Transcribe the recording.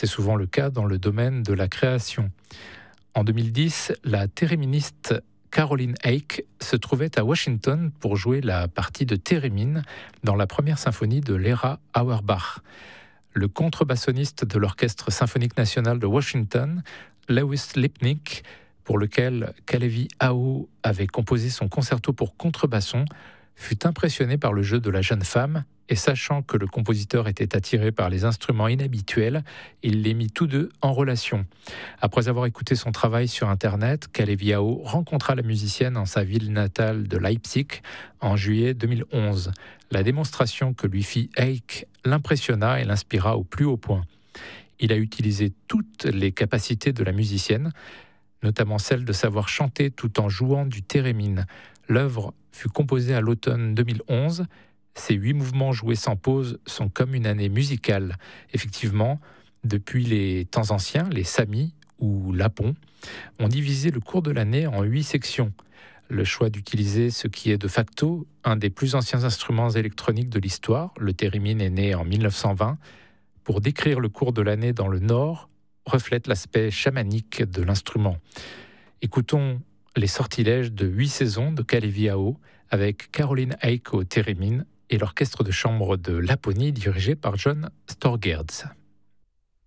c'est souvent le cas dans le domaine de la création. En 2010, la théréministe Caroline Eick se trouvait à Washington pour jouer la partie de Thérémine dans la première symphonie de Lera Auerbach. Le contrebassoniste de l'Orchestre symphonique national de Washington, Lewis Lipnick, pour lequel Kalevi Ao avait composé son concerto pour contrebasson, fut impressionné par le jeu de la jeune femme et sachant que le compositeur était attiré par les instruments inhabituels, il les mit tous deux en relation. Après avoir écouté son travail sur Internet, Kalevi Ao rencontra la musicienne en sa ville natale de Leipzig en juillet 2011. La démonstration que lui fit Eick l'impressionna et l'inspira au plus haut point. Il a utilisé toutes les capacités de la musicienne, notamment celle de savoir chanter tout en jouant du thérémine. L'œuvre fut composée à l'automne 2011. Ces 8 mouvements joués sans pause sont comme une année musicale. Effectivement, depuis les temps anciens, les Samis ou Lapons ont divisé le cours de l'année en 8 sections. Le choix d'utiliser ce qui est de facto un des plus anciens instruments électroniques de l'histoire, le thérémine est né en 1920, pour décrire le cours de l'année dans le Nord, reflète l'aspect chamanique de l'instrument. Écoutons les sortilèges de 8 saisons de Kalevi Ao avec Caroline Eick au thérémine et l'orchestre de chambre de Laponie dirigé par John Storgerds.